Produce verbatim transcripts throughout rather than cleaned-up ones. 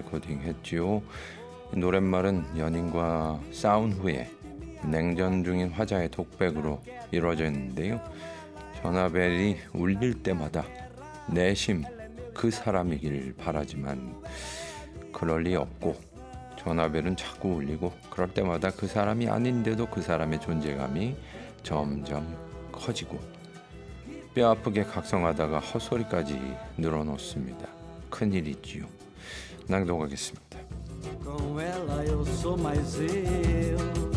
레코딩했지요. 노랫말은 연인과 싸운 후에 냉전 중인 화자의 독백으로 이루어져 있는데요. 전화벨이 울릴 때마다 내심 그 사람이길 바라지만 그럴 리 없고, 전화벨은 자꾸 울리고 그럴 때마다 그 사람이 아닌데도 그 사람의 존재감이 점점 커지고 뼈아프게 각성하다가 헛소리까지 늘어놓습니다. 큰일이지요. 낭독하겠습니다. Com ela eu sou mais eu.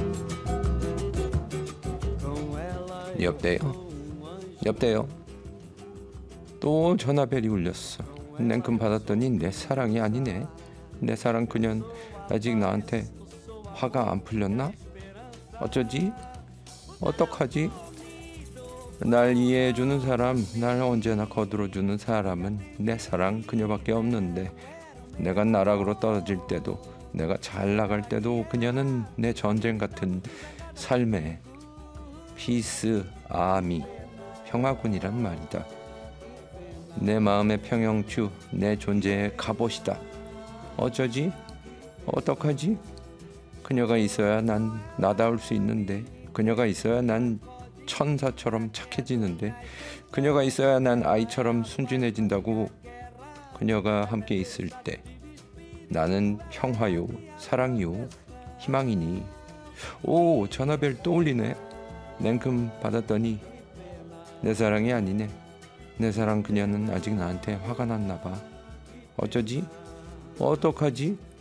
Com ela eu 여보세요? 여보세요? 또 전화벨이 울렸어. 냉큼 받았더니 내 사랑이 아니네. 내 사랑 그년 아직 나한테 화가 안 풀렸나? 어쩌지? 어떡하지? 날 이해해주는 사람, 날 언제나 거들어주는 사람은 내 사랑 그녀밖에 없는데, 내가 나락으로 떨어질 때도 내가 잘 나갈 때도 그녀는 내 전쟁 같은 삶의 피스 아미 평화군이란 말이다. 내 마음의 평형추, 내 존재의 갑옷이다. 어쩌지? 어떡하지? 그녀가 있어야 난 나다울 수 있는데, 그녀가 있어야 난 천사처럼 착해지는데, 그녀가 있어야 난 아이처럼 순진해진다고. 그녀가 함께 있을 때 나는 평화요, 사랑이요, 희망이니. 오, 전화벨 또 울리네. 냉큼 받았더니 내 사랑이 아니네. 내 사랑 그녀는 아직 나한테 화가 났나 봐. 어쩌지? 어떡하지?